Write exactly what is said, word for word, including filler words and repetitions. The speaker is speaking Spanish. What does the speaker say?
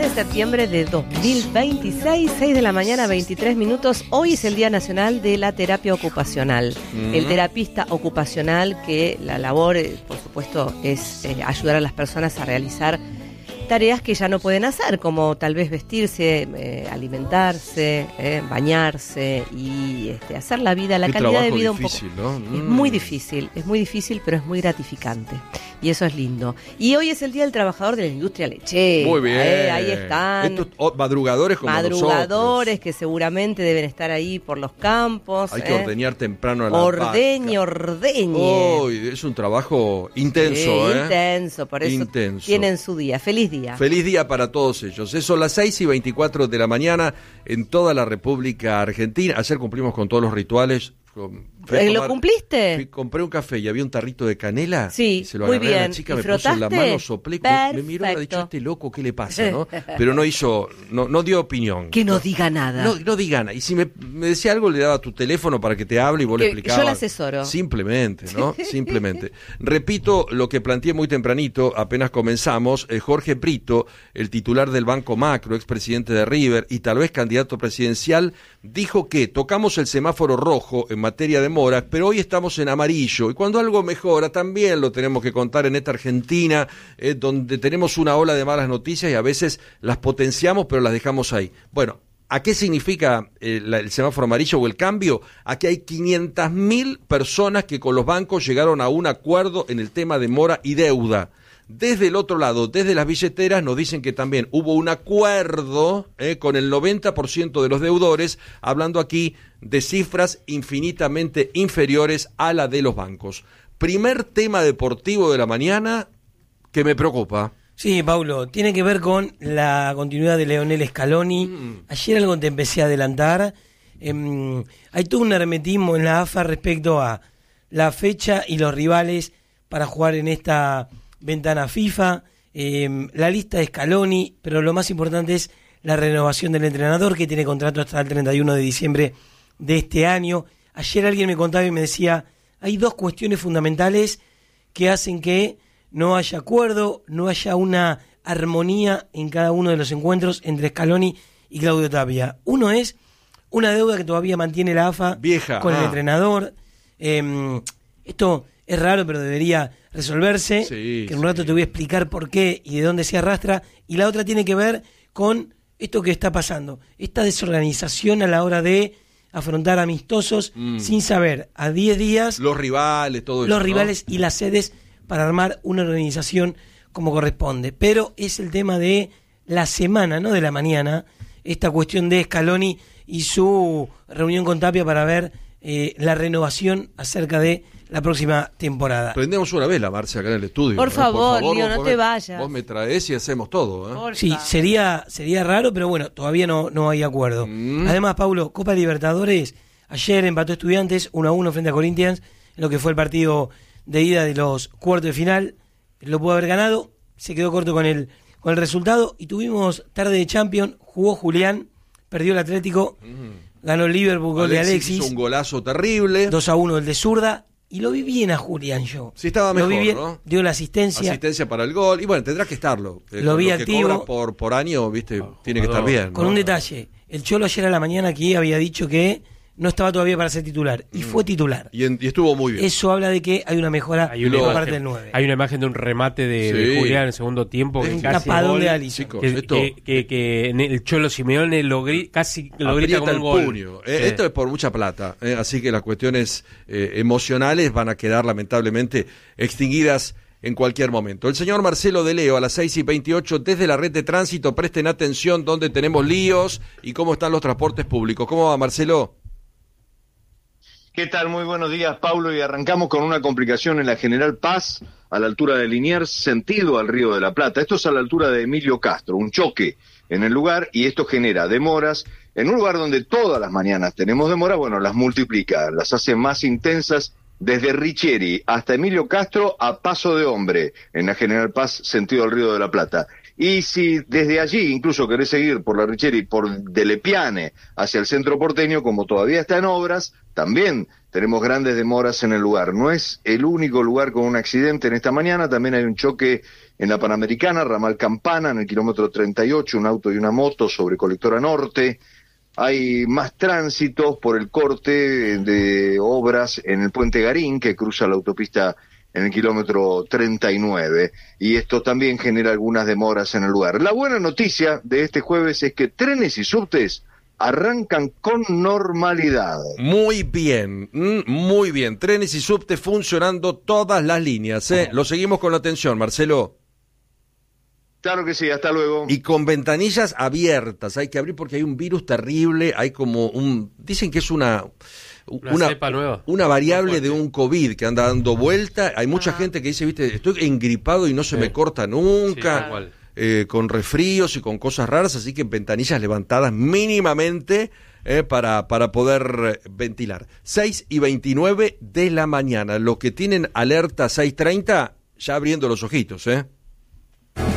de septiembre de dos mil veintiséis, seis de la mañana, veintitrés minutos. Hoy es el Día Nacional de la Terapia Ocupacional. Mm. El terapista ocupacional, que la labor, por supuesto, es eh, ayudar a las personas a realizar tareas que ya no pueden hacer, como tal vez vestirse, eh, alimentarse, eh, bañarse y este, hacer la vida, la Qué calidad de vida difícil, un poco. ¿no? Mm. Es muy difícil, es muy difícil, pero es muy gratificante. Y eso es lindo. Y hoy es el Día del Trabajador de la Industria Lechera. Muy bien. Eh, ahí están. Estos oh, madrugadores como Madrugadores nosotros. que seguramente deben estar ahí por los campos. Hay eh. que ordeñar temprano a la Ordeñe, vaca. ordeñe. Oh, es un trabajo intenso, Sí, ¿eh? intenso, por eso Intenso. tienen su día. Feliz día. Feliz día para todos ellos. Eso, las seis y veinticuatro de la mañana en toda la República Argentina. Ayer cumplimos con todos los rituales. Con, ¿Eh, ¿Lo cumpliste? Fui, compré un café y había un tarrito de canela. Sí, y se lo muy agarré bien. a la chica, ¿Y me frotaste? puso en la mano, soplé, Perfecto. me miró y me ha dicho, este loco, ¿qué le pasa? ¿No? Pero no hizo, no, no dio opinión. Que no diga nada. No, no diga nada. Y si me, me decía algo, le daba tu teléfono para que te hable y vos Que le explicabas. yo le asesoro. Simplemente, ¿no? Simplemente. Repito lo que planteé muy tempranito, apenas comenzamos. Eh, Jorge Brito, el titular del Banco Macro, expresidente de River y tal vez candidato presidencial, dijo que tocamos el semáforo rojo en materia de moras, pero hoy estamos en amarillo. Y cuando algo mejora, también lo tenemos que contar en esta Argentina, eh, donde tenemos una ola de malas noticias y a veces las potenciamos, pero las dejamos ahí. Bueno, ¿a qué significa eh, la, el semáforo amarillo o el cambio? Aquí hay quinientas mil personas que con los bancos llegaron a un acuerdo en el tema de mora y deuda. Desde el otro lado, desde las billeteras, nos dicen que también hubo un acuerdo eh, con el noventa por ciento de los deudores, hablando aquí de cifras infinitamente inferiores a la de los bancos. Primer tema deportivo de la mañana que me preocupa. Sí, Paulo, tiene que ver con la continuidad de Leonel Scaloni. Mm. Ayer algo te empecé a adelantar. Eh, hay todo un hermetismo en la A F A respecto a la fecha y los rivales para jugar en esta ventana FIFA, eh, la lista de Scaloni, pero lo más importante es la renovación del entrenador, que tiene contrato hasta el treinta y uno de diciembre de este año. Ayer alguien me contaba y me decía, hay dos cuestiones fundamentales que hacen que no haya acuerdo, no haya una armonía en cada uno de los encuentros entre Scaloni y Claudio Tapia. Uno es una deuda que todavía mantiene la A F A Vieja, con ah. el entrenador. Eh, esto es raro, pero debería resolverse, sí, que en un rato sí. te voy a explicar por qué y de dónde se arrastra. Y la otra tiene que ver con esto que está pasando, esta desorganización a la hora de afrontar amistosos mm. sin saber a diez días los rivales, todo eso, los rivales ¿no? Y las sedes para armar una organización como corresponde. Pero es el tema de la semana, no de la mañana, esta cuestión de Scaloni y su reunión con Tapia para ver eh, la renovación acerca de la próxima temporada. Prendemos una vela, Marcia, acá en el estudio. Por ¿eh? favor, Por favor Lío, vos, no vos te me, vayas. Vos me traes y hacemos todo. ¿eh? Porfa. Sí, sería sería raro, pero bueno, todavía no, no hay acuerdo. Mm. Además, Paulo, Copa Libertadores, ayer empató Estudiantes uno a uno frente a Corinthians, en lo que fue el partido de ida de los cuartos de final. Lo pudo haber ganado, se quedó corto con el, con el resultado, y tuvimos tarde de Champions, jugó Julián, perdió el Atlético, mm. ganó el Liverpool, gol Alexis de Alexis. Alexis. Hizo un golazo terrible. dos a uno el de zurda. Y lo vi bien a Julián yo. Sí, estaba mejor, lo vi bien, ¿no? Dio la asistencia. Asistencia para el gol. Y bueno, tendrá que estarlo. Eh, Lo vi lo activo. que cobra por, por año, viste, oh, tiene que estar bien, ¿no? Con un detalle. El Cholo ayer a la mañana aquí había dicho que no estaba todavía para ser titular. Y mm. fue titular. Y, en, y estuvo muy bien. Eso habla de que hay una mejora hay una por imagen, parte del nueve. Hay una imagen de un remate de, sí. de Julián en el segundo tiempo. Un que casi tapadón gol, de Alisson. Chicos, que, esto que, que, que el Cholo Simeone lo gri, casi lo grita como un gol. Puño. Eh, sí. Esto es por mucha plata. Eh, así que las cuestiones eh, emocionales van a quedar lamentablemente extinguidas en cualquier momento. El señor Marcelo de Leo a las seis y veintiocho desde la red de tránsito. Presten atención donde tenemos líos y cómo están los transportes públicos. ¿Cómo va, Marcelo? ¿Qué tal? Muy buenos días, Paulo, y arrancamos con una complicación en la General Paz, a la altura de Liniers, sentido al Río de la Plata. Esto es a la altura de Emilio Castro, un choque en el lugar, y esto genera demoras. En un lugar donde todas las mañanas tenemos demoras, bueno, las multiplica, las hace más intensas desde Richieri hasta Emilio Castro a paso de hombre, en la General Paz, sentido al Río de la Plata. Y si desde allí incluso querés seguir por la Richeri, por de Lepiane hacia el centro porteño, como todavía está en obras, también tenemos grandes demoras en el lugar. No es el único lugar con un accidente en esta mañana, también hay un choque en la Panamericana, ramal Campana, en el kilómetro treinta y ocho, un auto y una moto sobre Colectora Norte. Hay más tránsitos por el corte de obras en el Puente Garín, que cruza la autopista en el kilómetro treinta y nueve, y esto también genera algunas demoras en el lugar. La buena noticia de este jueves es que trenes y subtes arrancan con normalidad. Muy bien, muy bien. Trenes y subtes funcionando todas las líneas, ¿eh? Lo seguimos con la atención, Marcelo. Claro que sí, hasta luego. Y con ventanillas abiertas, hay que abrir porque hay un virus terrible, hay como un... Dicen que es una... Una, una cepa nueva. Una variable de un COVID que anda dando vuelta. Hay mucha ah. gente que dice, viste, estoy engripado y no se sí. me corta nunca, sí, eh, con resfríos y con cosas raras, así que ventanillas levantadas mínimamente eh, para, para poder ventilar. seis y veintinueve de la mañana, los que tienen alerta seis treinta, ya abriendo los ojitos, ¿eh?